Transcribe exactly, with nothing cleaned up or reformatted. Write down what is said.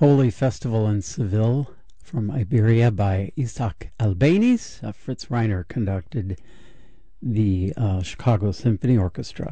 Holy Festival in Seville from Iberia by Isaac Albéniz. Uh, Fritz Reiner conducted the uh, Chicago Symphony Orchestra.